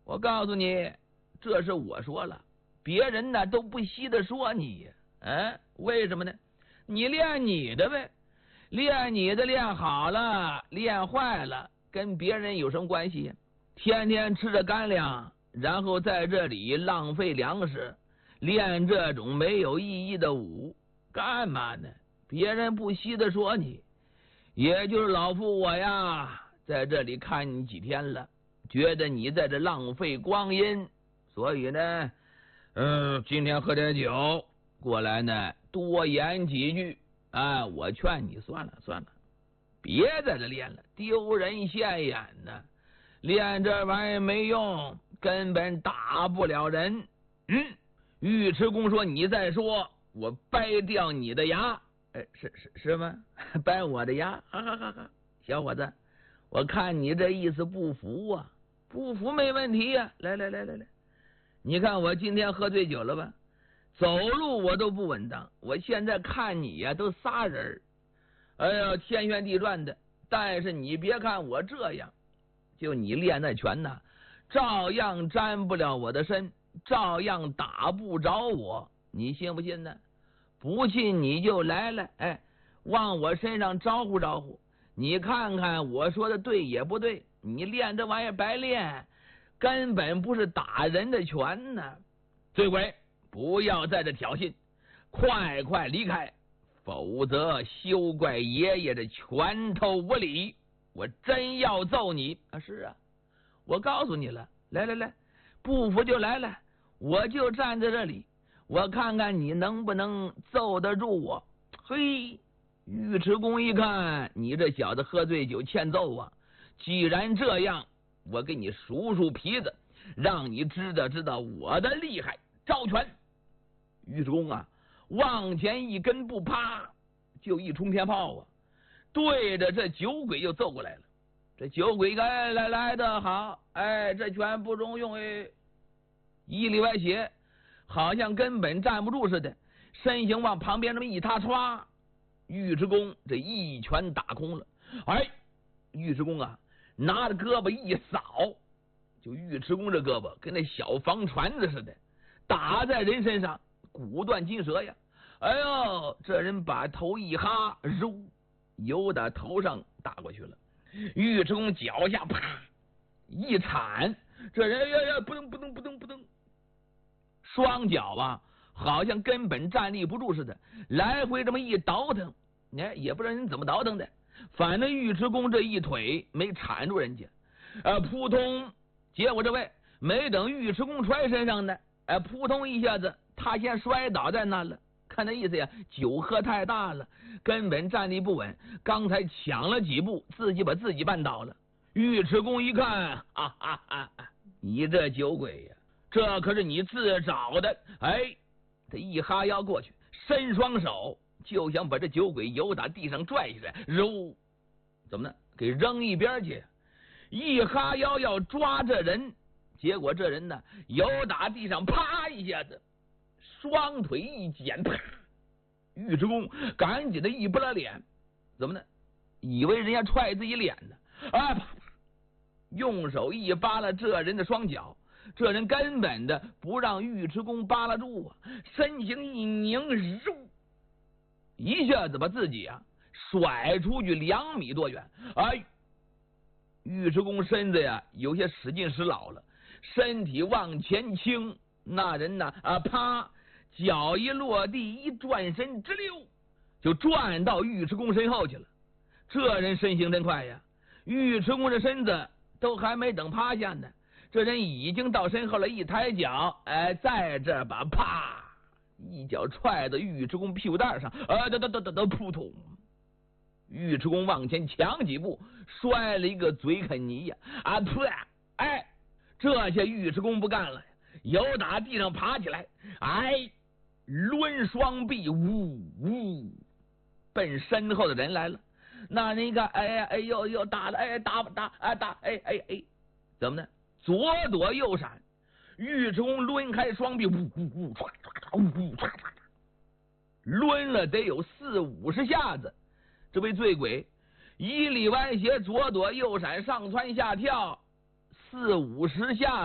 我告诉你，这是我说了，别人呢都不稀得说你。为什么呢？你练你的呗，练你的，练好了，练坏了，跟别人有什么关系呀？天天吃着干粮，然后在这里浪费粮食，练这种没有意义的武，干嘛呢？别人不稀得说你，也就是老夫我呀，在这里看你几天了，觉得你在这浪费光阴，所以呢，今天喝点酒过来呢，多言几句。我劝你算了，别在这练了，丢人现眼呢。练这玩意儿没用，根本打不了人。尉迟恭说：“你再说，我掰掉你的牙。”是吗？掰我的牙？哈！小伙子，我看你这意思不服啊？不服没问题呀。来，你看我今天喝醉酒了吧？走路我都不稳当，我现在看你呀都仨人。哎呀，天旋地转的。但是你别看我这样，就你练那拳呐，照样沾不了我的身，照样打不着我，你信不信呢？不信你就来了，往我身上招呼招呼，你看看我说的对也不对。你练这玩意儿白练，根本不是打人的拳呢。醉鬼，不要在这挑衅，快离开，否则休怪爷爷这拳头无理，我真要揍你啊！是啊，我告诉你了，来，不服就来了，我就站在这里，我看看你能不能揍得住我。嘿，尉迟恭一看你这小子喝醉酒欠揍啊，既然这样，我给你数皮子，让你知道我的厉害。招拳，尉迟恭啊，往前一根步，啪，就一冲天炮啊，对着这酒鬼就揍过来了。这酒鬼来的好，这拳不中用，一里外血，好像根本站不住似的，身形往旁边这么一塌，歘，尉迟恭这一拳打空了。尉迟恭啊，拿着胳膊一扫，就尉迟恭这胳膊跟那小房船子似的，打在人身上，骨断筋折呀！哎呦，这人把头一哈，由打头上打过去了。尉迟恭脚下啪一铲，这人不动，双脚啊好像根本站立不住似的，来回这么一倒腾，也不知道人怎么倒腾的，反正尉迟恭这一腿没铲住人家，扑通，结果这位没等尉迟恭摔身上呢，扑通一下子，他先摔倒在那了。看那意思呀，酒喝太大了，根本站立不稳，刚才抢了几步，自己把自己绊倒了。尉迟恭一看，你这酒鬼呀，这可是你自找的！他一哈腰过去，伸双手就想把这酒鬼由打地上拽下来，怎么呢？给扔一边去！一哈腰要抓这人，结果这人呢，由打地上啪一下子，双腿一剪，啪！尉迟恭赶紧的一拨拉脸，怎么呢？以为人家踹自己脸呢，啪！用手一扒拉这人的双脚，这人根本的不让尉迟恭扒拉住啊，身形一拧，一下子把自己啊甩出去2米多远。尉迟恭身子呀有些使劲使老了，身体往前倾，那人呢啪，脚一落地，一转身，直溜就转到尉迟恭身后去了。这人身形真快呀，尉迟恭这身子都还没等趴下呢，这人已经到身后了，一抬脚，在这把啪一脚踹到尉迟恭屁股蛋上，扑通！尉迟恭往前抢几步，摔了一个嘴啃泥呀！这下尉迟恭不干了，由打地上爬起来，抡双臂，呜，奔身后的人来了。那人一看，又打了，打，怎么呢？左躲右闪，尉迟恭抡开双臂，抡了得有40-50下子。这位醉鬼一里歪斜，左躲右闪，上蹿下跳，40-50下